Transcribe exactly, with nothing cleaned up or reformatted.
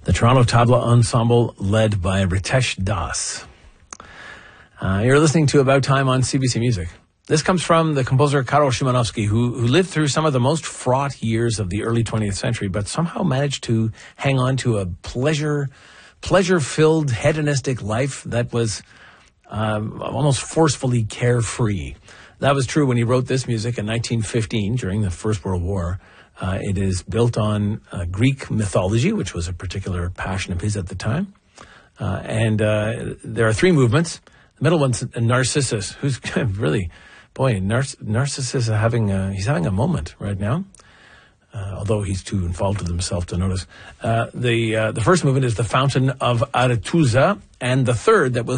the Toronto Tabla Ensemble led by Ritesh Das. Uh, you're listening to About Time on C B C Music. This comes from the composer Karol Szymanowski, who, who lived through some of the most fraught years of the early twentieth century, but somehow managed to hang on to a pleasure, pleasure-filled, hedonistic life that was um, almost forcefully carefree. That was true when he wrote this music in nineteen fifteen during the First World War. Uh, it is built on uh, Greek mythology, which was a particular passion of his at the time. Uh, and uh, there are three movements. The middle one's Narcissus, who's really, boy, Nar- Narcissus is having a, he's having a moment right now, uh, although he's too involved with himself to notice. Uh, the uh, the first movement is the Fountain of Aretusa, and the third that will